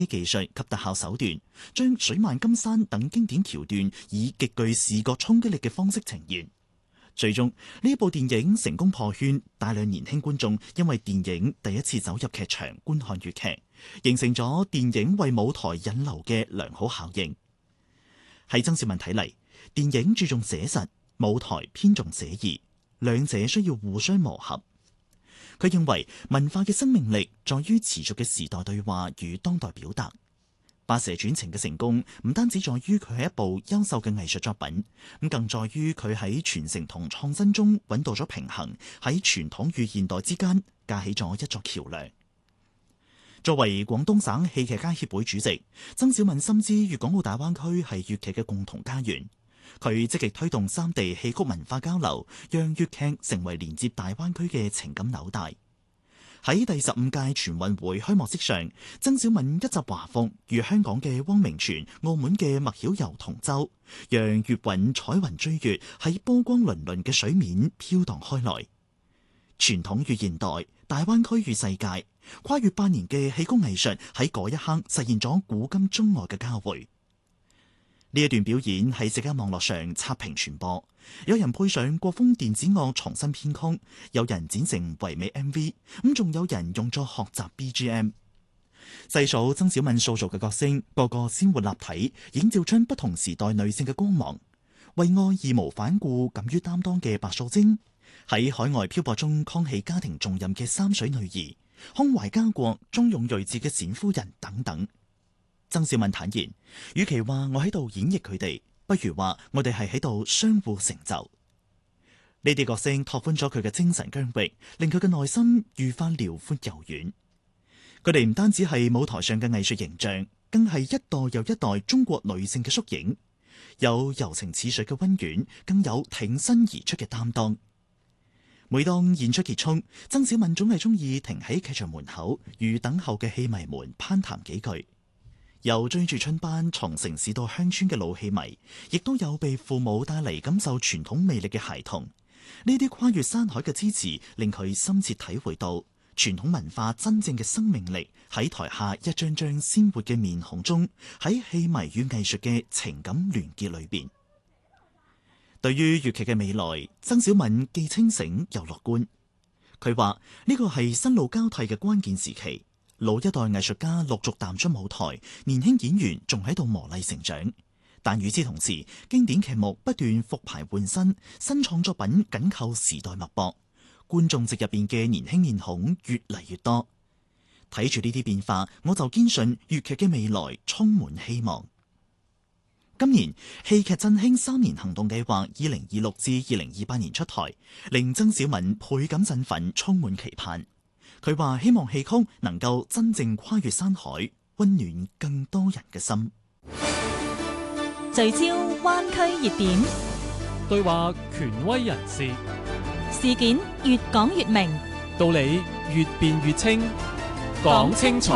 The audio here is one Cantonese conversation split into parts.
技術及特效手段，將水漫金山等經典橋段以極具視覺衝擊力嘅方式呈現。最終呢部電影成功破圈，大量年輕觀眾因為電影第一次走入劇場觀看粵劇，形成咗電影為舞台引流嘅良好效應。喺曾小敏睇嚟，電影注重寫實，舞台偏重寫意，兩者需要互相磨合。佢認為文化嘅生命力在於持續嘅時代對話與當代表達。《白蛇傳情》嘅成功唔單止在於佢係一部優秀嘅藝術作品，咁更在於佢喺傳承同創新中揾到咗平衡，喺傳統與現代之間架起咗一座橋梁。作為廣東省戲劇家協會主席，曾小敏深知粵港澳大灣區係粵劇嘅共同家園。佢積極推動三地戲曲文化交流，讓粵劇成為連接大灣區嘅情感紐帶。喺第15屆全運會開幕式上，曾小敏一襲華服，與香港嘅汪明荃、澳門嘅麥曉柔同舟，讓粵韻彩雲追月喺波光粼粼嘅水面飄蕩開來。傳統與現代，大灣區與世界，跨越8年嘅戲曲藝術喺嗰一刻實現咗古今中外嘅交匯。呢一段表演喺社交網絡上刷屏傳播，有人配上國風電子樂重新編曲，有人剪成唯美 MV， 咁仲有人用作學習 BGM。細數曾小敏塑造嘅角色，個個鮮活立體，映照出不同時代女性嘅光芒。為愛義無反顧、敢於擔當嘅白素貞，喺海外漂泊中扛起家庭重任嘅三水女兒，胸懷家國、忠勇睿智嘅冼夫人等等。曾小敏坦言，與其話我喺度演繹佢哋，不如話我哋係喺度相互成就。呢啲角色拓寬咗佢嘅精神疆域，令佢嘅內心愈發遼闊柔軟。佢哋唔單止係舞台上嘅藝術形象，更係一代又一代中國女性嘅縮影，有柔情似水嘅溫婉，更有挺身而出嘅擔當。每當演出結束，曾小敏總係中意停喺劇場門口，與等候嘅戲迷們攀談幾句。有追住春班從城市到鄉村嘅老戲迷，亦都有被父母帶嚟感受傳統魅力嘅孩童。呢啲跨越山海嘅支持，令佢深切體會到傳統文化真正嘅生命力喺台下一張張鮮活嘅面孔中，喺戲迷與藝術嘅情感聯結裏邊。對於粵劇嘅未來，曾小敏既清醒又樂觀。佢話呢個係新老交替嘅關鍵時期。老一代藝術家陸續淡出舞台，年輕演員仲喺度磨礪成長。但與此同時，經典劇目不斷復排換新，新創作品緊扣時代脈搏，觀眾席入邊嘅年輕面孔越嚟越多。睇住呢啲變化，我就堅信粵劇嘅未來充滿希望。今年戲劇振興3年行動計劃2026至2028年出台，令曾小敏倍感振奮，充滿期盼。佢話希望戲曲能夠真正跨越山海，溫暖更多人嘅心。 聚焦灣區熱點， 對話權威人士， 事件越講越明， 道理越辯越清，講清楚。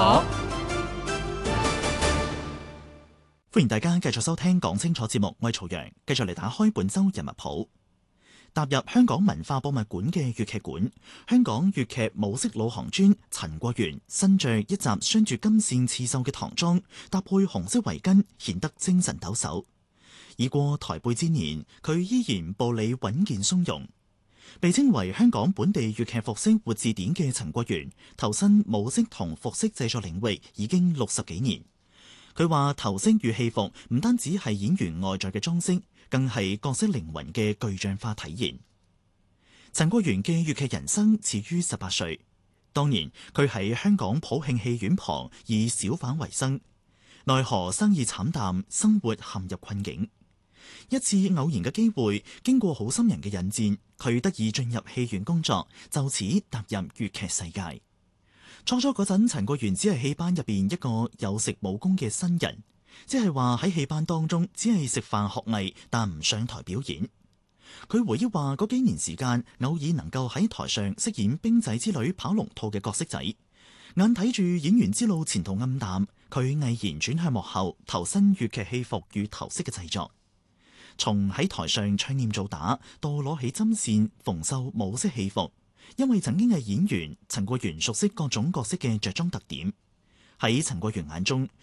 歡迎大家繼續收聽講清楚節目，我係曹陽，繼續嚟打開本周人物譜。踏入香港文化博物館嘅粵劇館，香港粵劇武式老行專陳國元身着一襲鑲住金線刺繡嘅唐裝，搭配紅色圍巾，顯得精神抖擻。已過台背之年，佢依然步履穩健鬆容。被稱為香港本地粵劇服飾活字典嘅陳國元，投身武式同服飾製作領域已經60幾年。佢話頭飾與戲服唔單止係演員外在嘅裝飾，更係角色靈魂嘅具象化體現。陳國元嘅粵劇人生始於18歲，當年佢喺香港普慶戲院旁以小販為生，奈何生意慘淡，生活陷入困境。一次偶然嘅機會，經過好心人嘅引薦，佢得以進入戲院工作，就此踏入粵劇世界。初嗰陣，陳國元只係戲班入邊一個有食武功嘅新人，即係話喺戲班當中只係食飯學藝，但唔上台表演。佢回憶話嗰幾年時間，偶爾能夠喺台上飾演兵仔之女跑龍套嘅角色仔，眼睇住演員之路前途暗淡，佢毅然轉向幕後，投身粵劇戲服與頭飾嘅製作。從喺台上唱念做打，到攞起針線縫繡武式戲服。因為曾經係演員，陳國元熟悉各種角色嘅着裝特點。 喺陳國陽眼中，